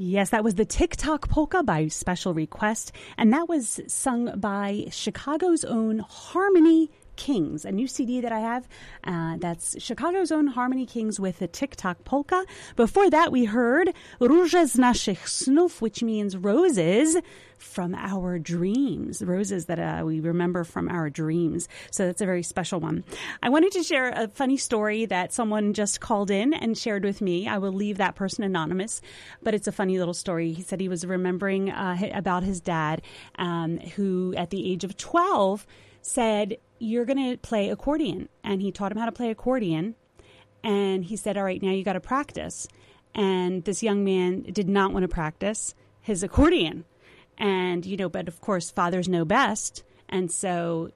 Yes, that was the TikTok Polka by Special Request, and that was sung by Chicago's own Harmony Kings, a new CD that I have. That's Chicago's own Harmony Kings with the TikTok Polka. Before that, we heard Róże z naszych snów, which means roses from our dreams, roses that we remember from our dreams. So that's a very special one. I wanted to share a funny story that someone just called in and shared with me. I will leave that person anonymous, but it's a funny little story. He said he was remembering about his dad, who at the age of 12 said, "You're going to play accordion." And he taught him how to play accordion. And he said, "All right, now you got to practice." And this young man did not want to practice his accordion. And, but of course, fathers know best. And so,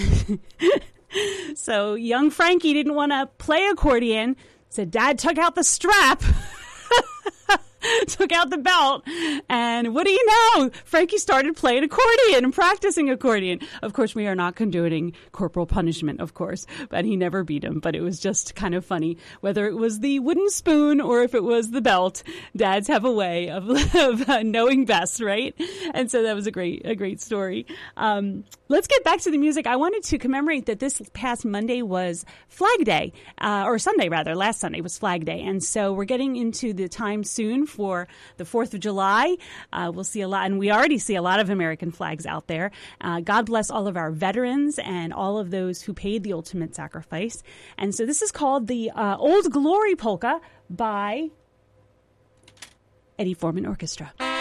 so young Frankie didn't want to play accordion. So Dad took out the strap, took out the belt, and what do you know? Frankie started playing accordion and practicing accordion. Of course, we are not condoning corporal punishment, of course, but he never beat him. But it was just kind of funny. Whether it was the wooden spoon or if it was the belt, dads have a way of knowing best, right? And so that was a great story. Let's get back to the music. I wanted to commemorate that this past Monday was Flag Day, or Sunday rather. Last Sunday was Flag Day. And so we're getting into the time soon for the 4th of July. We'll see a lot, and we already see a lot of American flags out there. God bless all of our veterans and all of those who paid the ultimate sacrifice. And so this is called the Old Glory Polka by Eddie Foreman Orchestra.